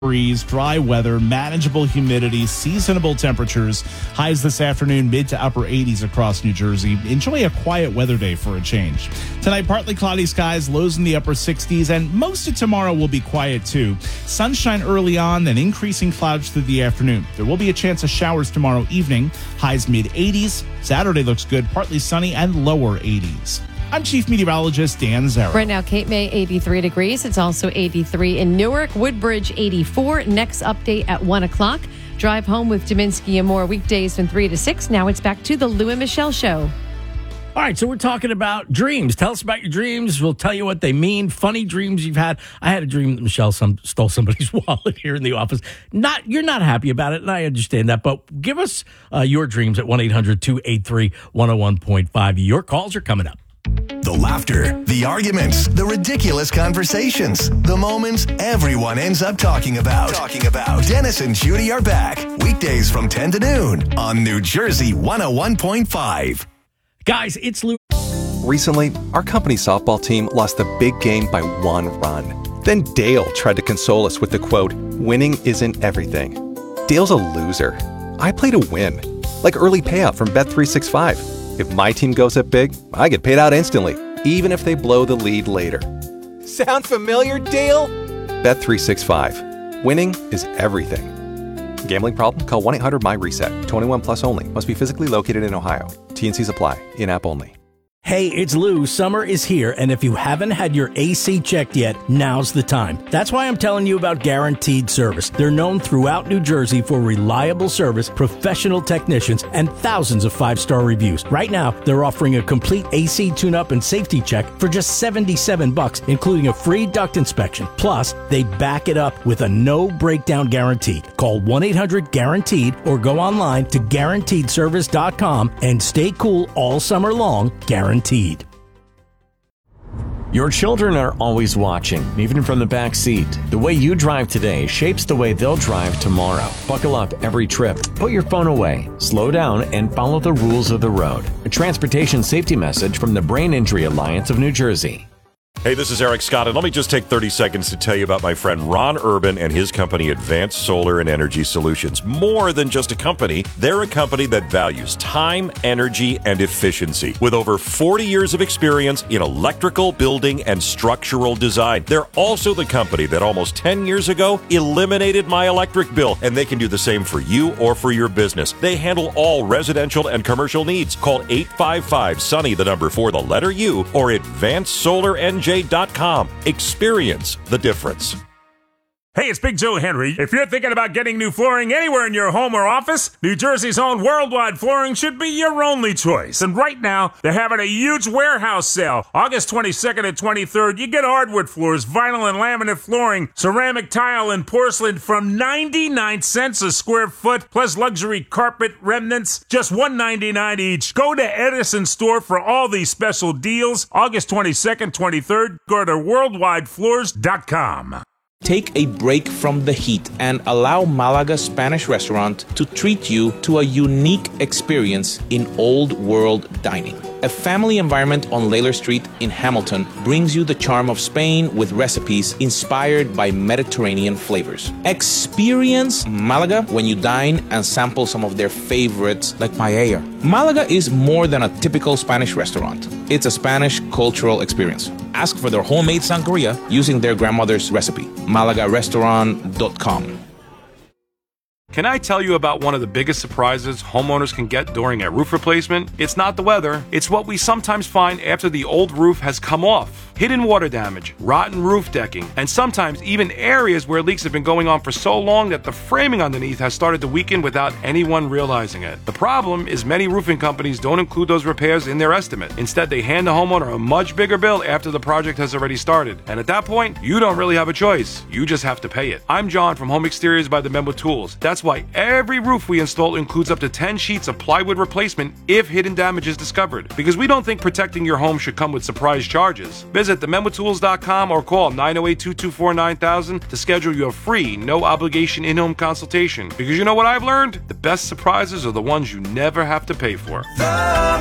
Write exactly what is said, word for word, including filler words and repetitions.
breeze, dry weather, manageable humidity, seasonable temperatures. Highs this afternoon, mid to upper eighties across New Jersey. Enjoy a quiet weather day for a change. Tonight, partly cloudy skies, lows in the upper sixties, and most of tomorrow will be quiet too. Sunshine early on, then increasing clouds through the afternoon. There will be a chance of showers tomorrow evening. Highs mid eighties. Saturday looks good, partly sunny and lower eighties. I'm Chief Meteorologist Dan Zarrow. Right now, Cape May, eighty-three degrees. It's also eighty-three in Newark. Woodbridge, eighty-four. Next update at one o'clock. Drive home with Dominski and more weekdays from three to six. Now it's back to the Lou and Michelle Show. All right, so we're talking about dreams. Tell us about your dreams. We'll tell you what they mean. Funny dreams you've had. I had a dream that Michelle some, stole somebody's wallet here in the office. Not You're not happy about it, and I understand that. But give us uh, your dreams at one eight hundred two eight three one oh one point five. Your calls are coming up. The laughter, the arguments, the ridiculous conversations, the moments everyone ends up talking about. Talking about. Dennis and Judy are back. Weekdays from ten to noon on New Jersey one oh one point five. Guys, it's Lou. Recently, our company softball team lost the big game by one run. Then Dale tried to console us with the quote, "Winning isn't everything." Dale's a loser. I play to win. Like early payout from Bet three sixty-five. If my team goes up big, I get paid out instantly, even if they blow the lead later. Sound familiar, Dale? Bet three sixty-five. Winning is everything. Gambling problem? Call one eight hundred my reset. twenty-one plus only. Must be physically located in Ohio. T N Cs apply. In-app only. Hey, it's Lou. Summer is here, and if you haven't had your A C checked yet, now's the time. That's why I'm telling you about Guaranteed Service. They're known throughout New Jersey for reliable service, professional technicians, and thousands of five-star reviews. Right now, they're offering a complete A C tune-up and safety check for just seventy-seven bucks, including a free duct inspection. Plus, they back it up with a no-breakdown guarantee. Call one eight hundred guaranteed or go online to guaranteed service dot com and stay cool all summer long. Guaranteed. Guaranteed. Your children are always watching, even from the back seat. The way you drive today shapes the way they'll drive tomorrow. Buckle up every trip. Put your phone away. Slow down and follow the rules of the road. A transportation safety message from the Brain Injury Alliance of New Jersey. Hey, this is Eric Scott, and let me just take thirty seconds to tell you about my friend Ron Urban and his company, Advanced Solar and Energy Solutions. More than just a company, they're a company that values time, energy, and efficiency. With over forty years of experience in electrical, building, and structural design. They're also the company that almost ten years ago eliminated my electric bill, and they can do the same for you or for your business. They handle all residential and commercial needs. Call eight five five, SUNNY, the number for the letter U, or advanced solar n j dot com. Experience the difference. Hey, it's Big Joe Henry. If you're thinking about getting new flooring anywhere in your home or office, New Jersey's own Worldwide Flooring should be your only choice. And right now, they're having a huge warehouse sale. August twenty-second and twenty-third, you get hardwood floors, vinyl and laminate flooring, ceramic tile, and porcelain from ninety-nine cents a square foot, plus luxury carpet remnants, just one ninety-nine each. Go to Edison Store for all these special deals. August twenty-second, twenty-third, go to worldwide floors dot com. Take a break from the heat and allow Malaga Spanish Restaurant to treat you to a unique experience in old world dining. A family environment on Layler Street in Hamilton brings you the charm of Spain with recipes inspired by Mediterranean flavors. Experience Malaga when you dine and sample some of their favorites like paella. Malaga is more than a typical Spanish restaurant. It's a Spanish cultural experience. Ask for their homemade sangria using their grandmother's recipe. malaga restaurant dot com. Can I tell you about one of the biggest surprises homeowners can get during a roof replacement? It's not the weather, it's what we sometimes find after the old roof has come off. Hidden water damage, rotten roof decking, and sometimes even areas where leaks have been going on for so long that the framing underneath has started to weaken without anyone realizing it. The problem is many roofing companies don't include those repairs in their estimate. Instead, they hand the homeowner a much bigger bill after the project has already started. And at that point, you don't really have a choice. You just have to pay it. I'm John from Home Exteriors by the Memo Tools. That's why every roof we install includes up to ten sheets of plywood replacement if hidden damage is discovered. Because we don't think protecting your home should come with surprise charges. Visit the memo tools dot com or call nine oh eight, two two four, nine thousand to schedule your free, no obligation in-home consultation. Because you know what I've learned? The best surprises are the ones you never have to pay for.